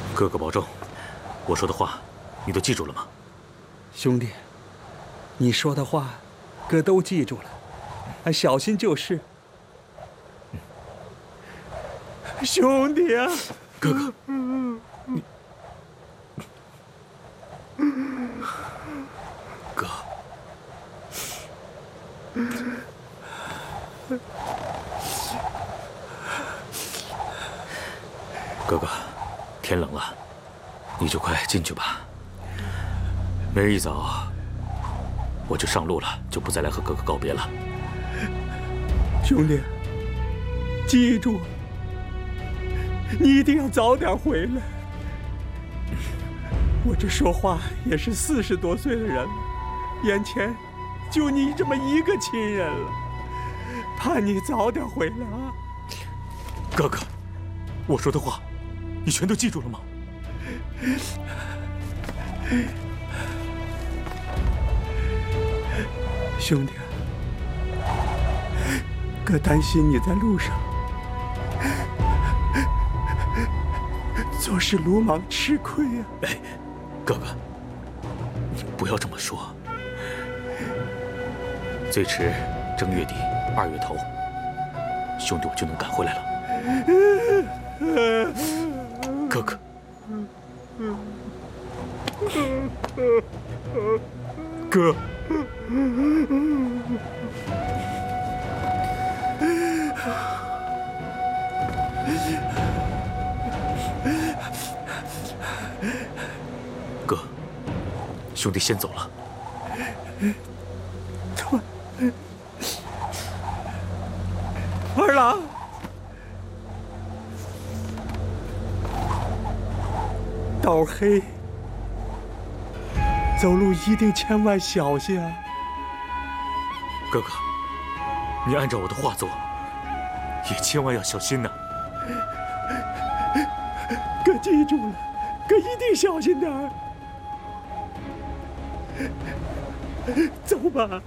哥哥保重，我说的话，你都记住了吗？ 兄弟，你说的话，哥都记住了，小心就是。兄弟啊， 哥哥，哥，哥哥，天冷了，你就快进去吧。明儿一早我就上路了，就不再来和哥哥告别了。 兄弟，记住，你一定要早点回来。我这说话也是40多岁的人了，眼前就你这么一个亲人了，盼你早点回来啊！ 哥哥，我说的话，你全都记住了吗？ 兄弟，哥担心你在路上做事鲁莽吃亏呀。 哎，哥哥，你不要这么说。最迟正月底2月头，兄弟我就能赶回来了。哥哥，哥。哥，兄弟先走了。 二郎，道黑，走路一定千万小心啊！ 哥哥，你按照我的话做，也千万要小心呐。 哥记住了，哥一定小心点儿。走吧。